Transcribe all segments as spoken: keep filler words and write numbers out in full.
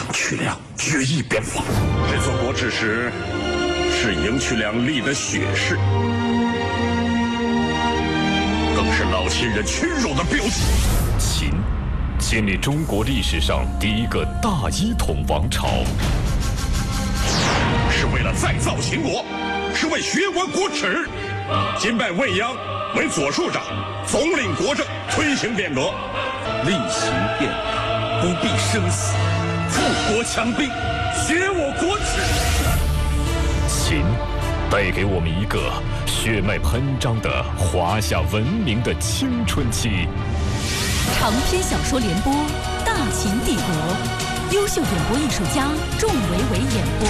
赢渠梁决一边防。 这座国耻石是赢渠梁立的血誓，更是老秦人屈辱的标记。 秦建立中国历史上第一个大一统王朝， 是为了再造秦国，是为学关国耻。今拜未央为左庶长，总领国政，推行变革。 厉行变革，不必生死，富国强兵，学我国耻。 秦带给我们一个血脉喷张的华夏文明的青春期。 长篇小说联播《大秦帝国》，优秀演播艺术家仲维维演播。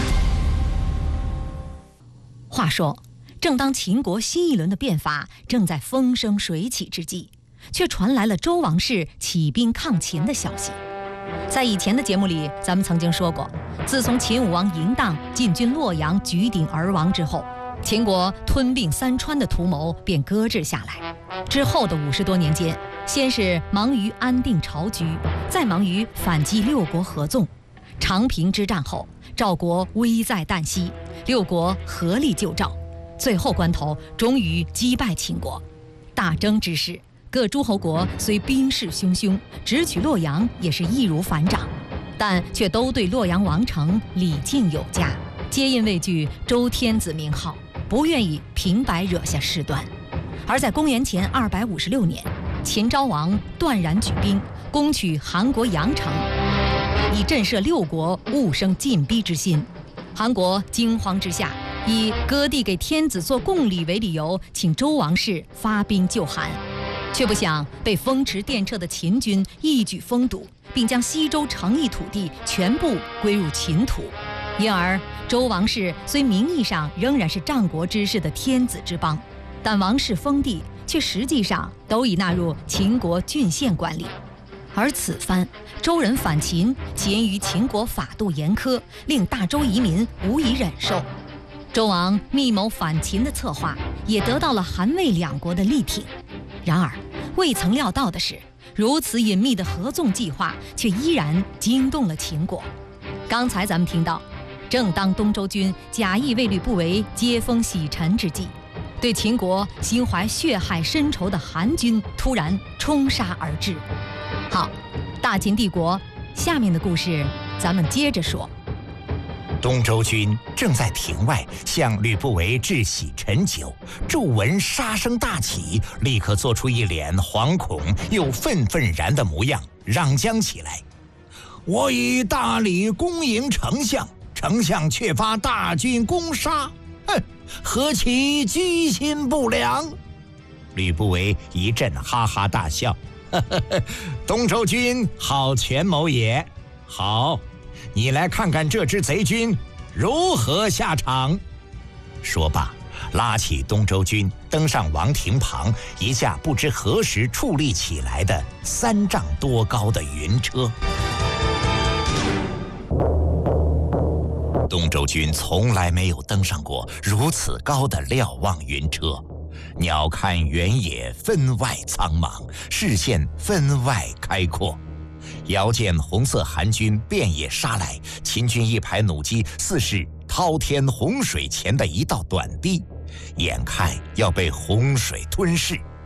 话说，正当秦国新一轮的变法正在风生水起之际，却传来了周王室起兵抗秦的消息。在以前的节目里，咱们曾经说过，自从秦武王嬴荡进军洛阳举鼎而亡之后，秦国吞并三川的图谋便搁置下来。之后的五十多年间，先是忙于安定朝局，再忙于反击六国合纵。长平之战后，赵国危在旦夕，六国合力救赵，最后关头终于击败秦国。大征之时，各诸侯国虽兵势汹汹，直取洛阳也是易如反掌，但却都对洛阳王城礼敬有加，皆因畏惧周天子名号，不愿意平白惹下事端。而在公元前二百五十六年，秦昭王断然举兵攻取韩国阳城，以震慑六国勿生进逼之心。韩国惊慌之下，以割地给天子做贡礼为理由，请周王室发兵救韩。却不想被风驰电掣的秦军一举封堵，并将西周城邑土地全部归入秦土，因而周王室虽名义上仍然是战国之士的天子之邦，但王室封地却实际上都已纳入秦国郡县管理。而此番周人反秦，起因于秦国法度严苛，令大周夷民无以忍受。周王密谋反秦的策划也得到了韩魏两国的力挺。然而未曾料到的是，如此隐秘的合纵计划却依然惊动了秦国。刚才咱们听到，正当东周军假意为吕不韦接风洗尘之际，对秦国心怀血海深仇的韩军突然冲杀而至。好，大秦帝国下面的故事咱们接着说。 东周军正在庭外向吕不韦致喜陈酒，骤闻杀声大起，立刻做出一脸惶恐又愤愤然的模样，嚷将起来：我以大礼恭迎丞相，丞相却发大军攻杀，哼，何其居心不良！吕不韦一阵哈哈大笑，呵呵呵，东周军好权谋也，好，你来看看这支贼军如何下场。说罢，拉起东周军，登上王庭旁一架不知何时矗立起来的三丈多高的云车。东周军从来没有登上过如此高的瞭望云车，鸟瞰原野分外苍茫，视线分外开阔。遥见红色韩军遍野杀来，秦军一排弩机似是滔天洪水前的一道短堤，眼看要被洪水吞噬。